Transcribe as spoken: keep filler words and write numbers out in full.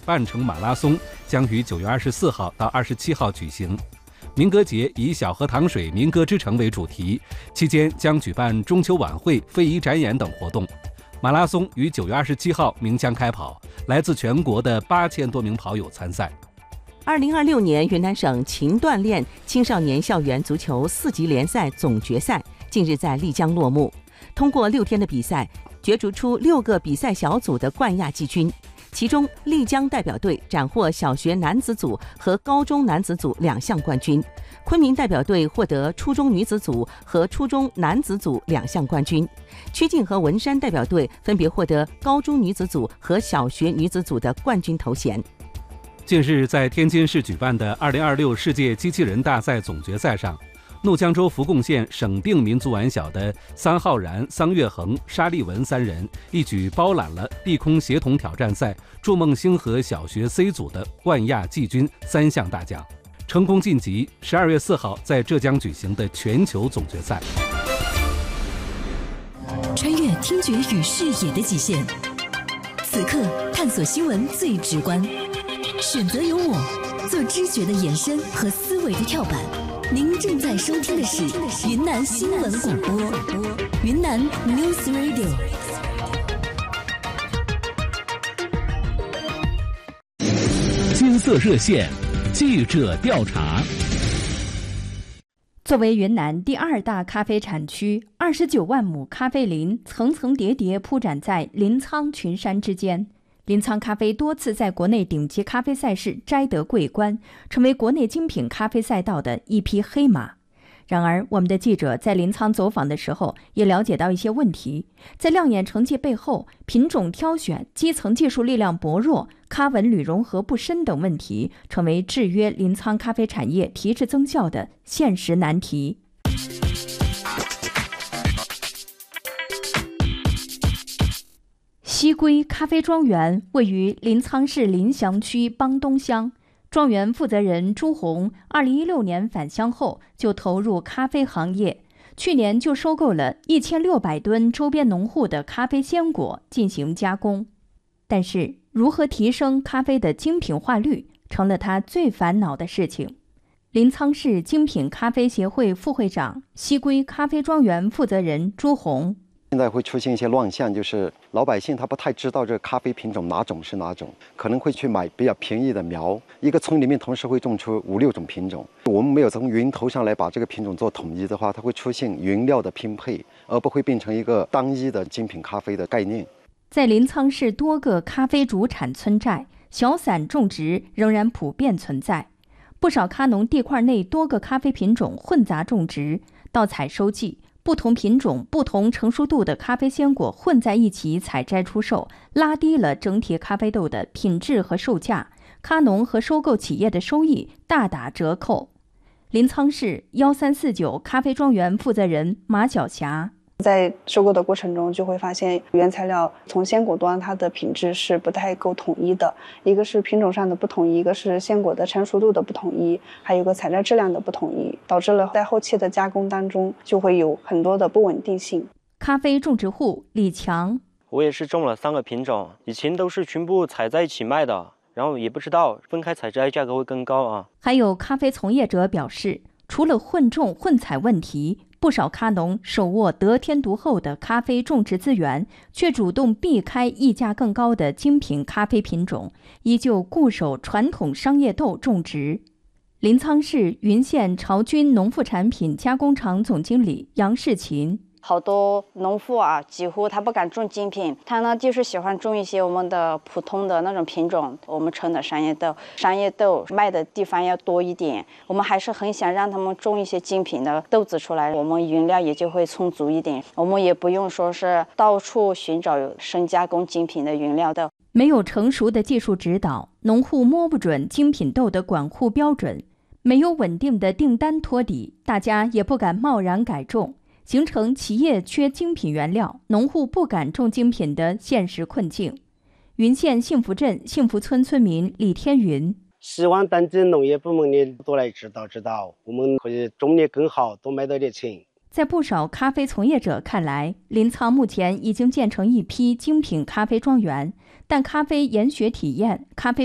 半程马拉松将于九月二十四号到二十七号举行。民歌节以小河淌水民歌之城为主题，期间将举办中秋晚会、非遗展演等活动。马拉松于九月二十七号鸣枪开跑，来自全国的八千多名跑友参赛。 二零二六年云南省勤锻炼青少年校园足球四级联赛总决赛近日在丽江落幕。通过六天的比赛，角逐出六个比赛小组的冠亚季军。其中，丽江代表队斩获小学男子组和高中男子组两项冠军，昆明代表队获得初中女子组和初中男子组两项冠军，曲靖和文山代表队分别获得高中女子组和小学女子组的冠军头衔。 近日，在天津市举办的二零二六世界机器人大赛总决赛上，怒江州福贡县省定民族玩小的桑浩然、桑月恒、沙利文三人一举包揽了地空协同挑战赛筑梦星河小学 C 组的冠亚季军三项大奖，成功晋级十二月四号在浙江举行的全球总决赛。 穿越听觉与视野的极限，此刻探索新闻最直观，选择有我，做知觉的延伸和思维的跳板。您正在收听的是云南新闻广播，云南 News Radio。 金色热线，记者调查。 作为云南第二大咖啡产区，二十九万亩咖啡林层层叠叠铺展在临沧群山之间。临沧咖啡多次在国内顶级咖啡赛事摘得桂冠，成为国内精品咖啡赛道的一匹黑马。然而，我们的记者在临沧走访的时候，也了解到一些问题。在亮眼成绩背后，品种挑选、基层技术力量薄弱、咖纹铝融合不深等问题，成为制约临沧咖啡产业提质增效的现实难题。西归咖啡庄园位于临沧市临祥区邦东乡。庄园负责人朱红，二零一六年返乡后就投入咖啡行业，去年就收购了一千六百吨周边农户的咖啡鲜果进行加工。但是，如何提升咖啡的精品化率，成了他最烦恼的事情。临沧市精品咖啡协会副会长、西归咖啡庄园负责人朱红。 现在会出现一些乱象，就是老百姓他不太知道这个咖啡品种哪种是哪种，可能会去买比较便宜的苗，一个村里面同时会种出五六种品种。我们没有从源头上来把这个品种做统一的话，它会出现原料的拼配，而不会变成一个单一的精品咖啡的概念。 在临沧市多个咖啡主产村寨，小散种植仍然普遍存在，不少咖农地块内多个咖啡品种混杂种植，到采收季，不同品种、不同成熟度的咖啡鲜果混在一起采摘出售，拉低了整体咖啡豆的品质和售价，咖农和收购企业的收益大打折扣。临沧市一三四九咖啡庄园负责人马晓霞。 在收购的过程中，就会发现原材料从鲜果端它的品质是不太够统一的，一个是品种上的不统一，一个是鲜果的成熟度的不统一，还有个采摘质量的不统一，导致了在后期的加工当中就会有很多的不稳定性。 咖啡种植户李强， 我也是种了三个品种，以前都是全部采在一起卖的，然后也不知道分开采摘价格会更高啊。 还有咖啡从业者表示，除了混种混采问题，不少咖农手握得天独厚的咖啡种植资源，却主动避开溢价更高的精品咖啡品种，依旧固守传统商业豆种植。临沧市云县潮军农副产品加工厂总经理杨世琴， 好多农户啊，几乎他不敢种精品，他呢就是喜欢种一些我们的普通的那种品种，我们称的商业豆。商业豆卖的地方要多一点，我们还是很想让他们种一些精品的豆子出来，我们原料也就会充足一点，我们也不用说是到处寻找深加工精品的原料豆。 没有成熟的技术指导，农户摸不准精品豆的管护标准，没有稳定的订单托底，大家也不敢贸然改种，形成企业缺精品原料，农户不敢种精品的现实困境。云县幸福镇幸福村村民李天云， 希望当地农业部门的多来指导指导，我们可以种得更好，多卖到点钱。 在不少咖啡从业者看来，临沧目前已经建成一批精品咖啡庄园，但咖啡研学体验、咖啡